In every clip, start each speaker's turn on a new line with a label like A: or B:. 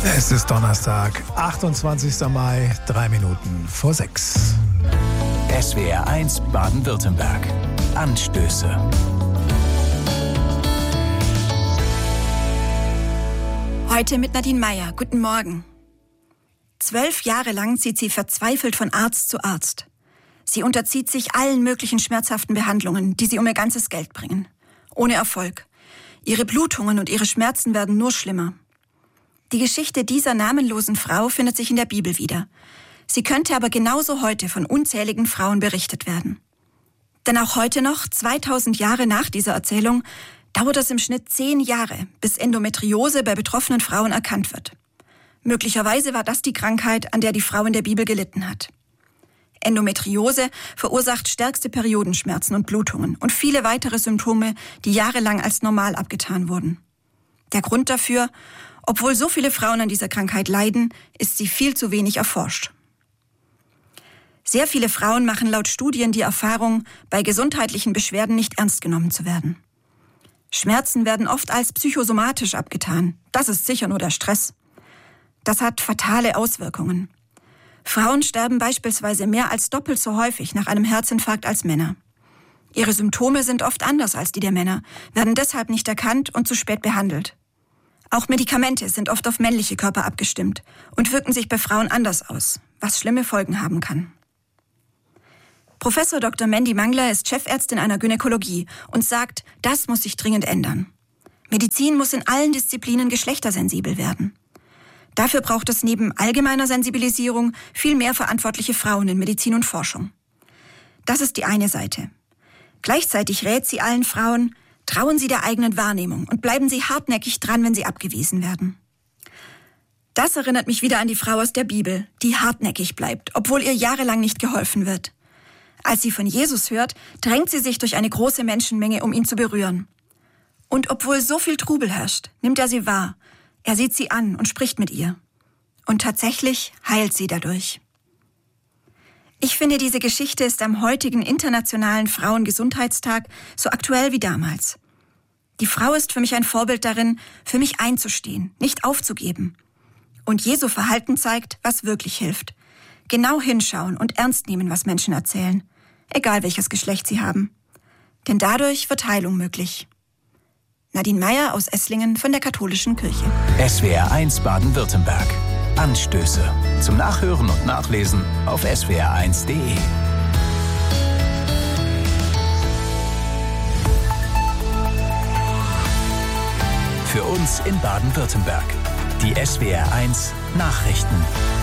A: Es ist Donnerstag, 28. Mai, 3 Minuten vor 6.
B: SWR 1 Baden-Württemberg. Anstöße.
C: Heute mit Nadine Meyer. Guten Morgen. 12 Jahre lang zieht sie verzweifelt von Arzt zu Arzt. Sie unterzieht sich allen möglichen schmerzhaften Behandlungen, die sie um ihr ganzes Geld bringen. Ohne Erfolg. Ihre Blutungen und ihre Schmerzen werden nur schlimmer. Die Geschichte dieser namenlosen Frau findet sich in der Bibel wieder. Sie könnte aber genauso heute von unzähligen Frauen berichtet werden. Denn auch heute noch, 2000 Jahre nach dieser Erzählung, dauert es im Schnitt 10 Jahre, bis Endometriose bei betroffenen Frauen erkannt wird. Möglicherweise war das die Krankheit, an der die Frau in der Bibel gelitten hat. Endometriose verursacht stärkste Periodenschmerzen und Blutungen und viele weitere Symptome, die jahrelang als normal abgetan wurden. Der Grund dafür: obwohl so viele Frauen an dieser Krankheit leiden, ist sie viel zu wenig erforscht. Sehr viele Frauen machen laut Studien die Erfahrung, bei gesundheitlichen Beschwerden nicht ernst genommen zu werden. Schmerzen werden oft als psychosomatisch abgetan. Das ist sicher nur der Stress. Das hat fatale Auswirkungen. Frauen sterben beispielsweise mehr als doppelt so häufig nach einem Herzinfarkt als Männer. Ihre Symptome sind oft anders als die der Männer, werden deshalb nicht erkannt und zu spät behandelt. Auch Medikamente sind oft auf männliche Körper abgestimmt und wirken sich bei Frauen anders aus, was schlimme Folgen haben kann. Professor Dr. Mandy Mangler ist Chefärztin einer Gynäkologie und sagt, das muss sich dringend ändern. Medizin muss in allen Disziplinen geschlechtersensibel werden. Dafür braucht es neben allgemeiner Sensibilisierung viel mehr verantwortliche Frauen in Medizin und Forschung. Das ist die eine Seite. Gleichzeitig rät sie allen Frauen: trauen Sie der eigenen Wahrnehmung und bleiben Sie hartnäckig dran, wenn Sie abgewiesen werden. Das erinnert mich wieder an die Frau aus der Bibel, die hartnäckig bleibt, obwohl ihr jahrelang nicht geholfen wird. Als sie von Jesus hört, drängt sie sich durch eine große Menschenmenge, um ihn zu berühren. Und obwohl so viel Trubel herrscht, nimmt er sie wahr. Er sieht sie an und spricht mit ihr. Und tatsächlich heilt sie dadurch. Ich finde, diese Geschichte ist am heutigen Internationalen Frauengesundheitstag so aktuell wie damals. Die Frau ist für mich ein Vorbild darin, für mich einzustehen, nicht aufzugeben. Und Jesu Verhalten zeigt, was wirklich hilft. Genau hinschauen und ernst nehmen, was Menschen erzählen, egal welches Geschlecht sie haben. Denn dadurch wird Heilung möglich. Nadine Meyer aus Esslingen von der Katholischen Kirche.
B: SWR 1 Baden-Württemberg. Anstöße. Zum Nachhören und Nachlesen auf swr1.de. Für uns in Baden-Württemberg. Die SWR 1 Nachrichten.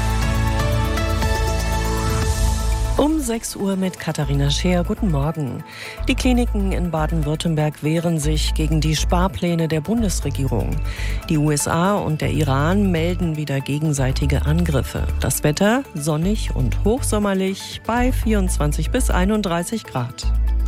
D: Um 6 Uhr mit Katharina Scheer. Guten Morgen. Die Kliniken in Baden-Württemberg wehren sich gegen die Sparpläne der Bundesregierung. Die USA und der Iran melden wieder gegenseitige Angriffe. Das Wetter sonnig und hochsommerlich bei 24 bis 31 Grad.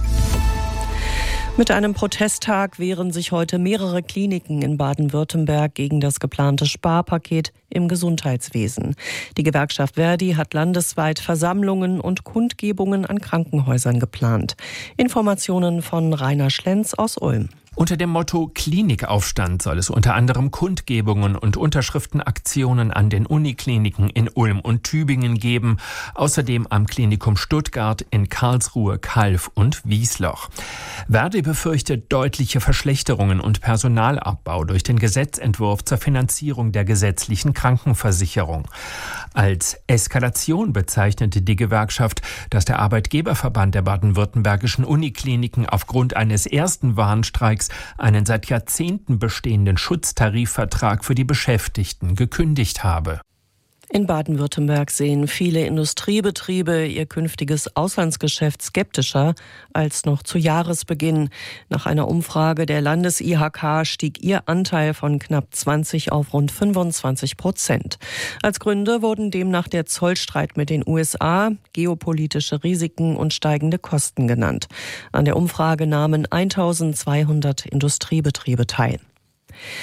D: Mit einem Protesttag wehren sich heute mehrere Kliniken in Baden-Württemberg gegen das geplante Sparpaket im Gesundheitswesen. Die Gewerkschaft Verdi hat landesweit Versammlungen und Kundgebungen an Krankenhäusern geplant. Informationen von Rainer Schlenz aus Ulm.
E: Unter dem Motto Klinikaufstand soll es unter anderem Kundgebungen und Unterschriftenaktionen an den Unikliniken in Ulm und Tübingen geben, außerdem am Klinikum Stuttgart, in Karlsruhe, Calw und Wiesloch. Verdi befürchtet deutliche Verschlechterungen und Personalabbau durch den Gesetzentwurf zur Finanzierung der gesetzlichen Krankenversicherung. Als Eskalation bezeichnete die Gewerkschaft, dass der Arbeitgeberverband der baden-württembergischen Unikliniken aufgrund eines ersten Warnstreiks einen seit Jahrzehnten bestehenden Schutztarifvertrag für die Beschäftigten gekündigt habe.
D: In Baden-Württemberg sehen viele Industriebetriebe ihr künftiges Auslandsgeschäft skeptischer als noch zu Jahresbeginn. Nach einer Umfrage der Landes-IHK stieg ihr Anteil von knapp 20 auf rund 25%. Als Gründe wurden demnach der Zollstreit mit den USA, geopolitische Risiken und steigende Kosten genannt. An der Umfrage nahmen 1200 Industriebetriebe teil.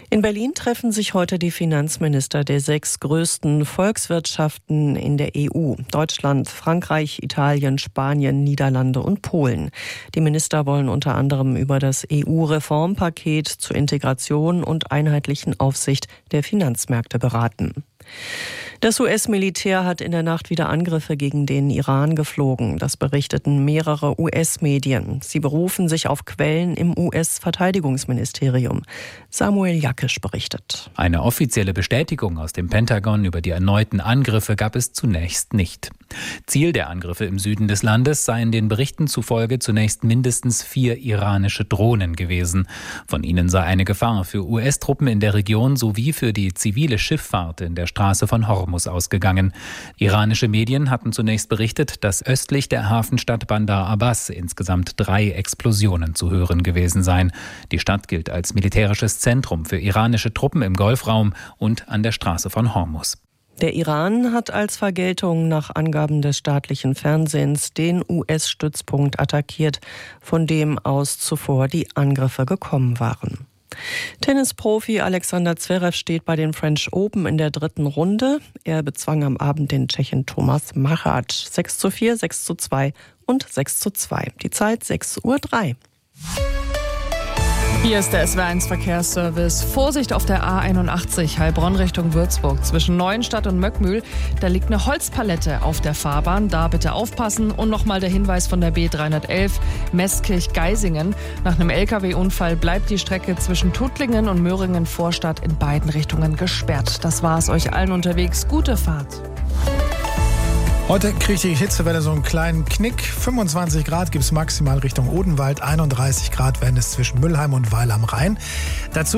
D: In Berlin treffen sich heute die Finanzminister der 6 größten Volkswirtschaften in der EU: Deutschland, Frankreich, Italien, Spanien, Niederlande und Polen. Die Minister wollen unter anderem über das EU-Reformpaket zur Integration und einheitlichen Aufsicht der Finanzmärkte beraten. Das US-Militär hat in der Nacht wieder Angriffe gegen den Iran geflogen. Das berichteten mehrere US-Medien. Sie berufen sich auf Quellen im US-Verteidigungsministerium. Samuel Jakisch berichtet.
F: Eine offizielle Bestätigung aus dem Pentagon über die erneuten Angriffe gab es zunächst nicht. Ziel der Angriffe im Süden des Landes seien den Berichten zufolge zunächst mindestens 4 iranische Drohnen gewesen. Von ihnen sei eine Gefahr für US-Truppen in der Region sowie für die zivile Schifffahrt in der Straße von Hormuz ausgegangen. Iranische Medien hatten zunächst berichtet, dass östlich der Hafenstadt Bandar Abbas insgesamt 3 Explosionen zu hören gewesen seien. Die Stadt gilt als militärisches Zentrum für iranische Truppen im Golfraum und an der Straße von Hormuz.
D: Der Iran hat als Vergeltung nach Angaben des staatlichen Fernsehens den US-Stützpunkt attackiert, von dem aus zuvor die Angriffe gekommen waren. Tennisprofi Alexander Zverev steht bei den French Open in der 3. Runde. Er bezwang am Abend den Tschechen Thomas Machac 6:4, 6:2 und 6:2. Die Zeit 6:03 Uhr.
G: Hier ist der SWR1 Verkehrsservice. Vorsicht auf der A81 Heilbronn Richtung Würzburg. Zwischen Neuenstadt und Möckmühl, da liegt eine Holzpalette auf der Fahrbahn. Da bitte aufpassen. Und nochmal der Hinweis von der B311 Meßkirch-Geisingen. Nach einem LKW-Unfall bleibt die Strecke zwischen Tuttlingen und Möhringen-Vorstadt in beiden Richtungen gesperrt. Das war es euch allen unterwegs. Gute Fahrt.
A: Heute kriegt die Hitzewelle so einen kleinen Knick. 25 Grad gibt es maximal Richtung Odenwald, 31 Grad werden es zwischen Mülheim und Weil am Rhein. Dazu